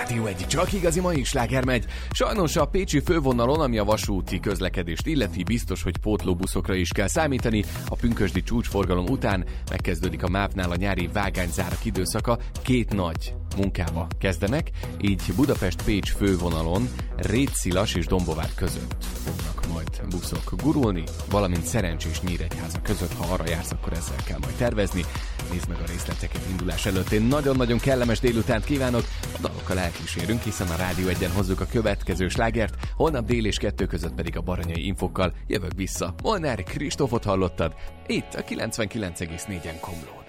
Rádió 1, csak igazi mai sláger megy. Sajnos a pécsi fővonalon, ami a vasúti közlekedést illeti, biztos, hogy pótlóbuszokra is kell számítani. A pünkösdi csúcsforgalom után megkezdődik a MÁV-nál a nyári vágányzárak időszaka. Két nagy munkába kezdenek, így Budapest-Pécs fővonalon Rétszilas és Dombovár között fognak majd buszok gurulni, valamint Szerencsés Nyíregyháza között, ha arra jársz, akkor ezzel kell majd tervezni. Nézd meg a részleteket indulás előtt. Én nagyon-nagyon kellemes délutánt kívánok, a dalokkal elkísérünk, hiszen a Rádió 1-en hozzuk a következő slágert, holnap dél és 2 között pedig a baranyai infokkal jövök vissza. Molnár Kristófot hallottad, itt a 99,4-en Komlón.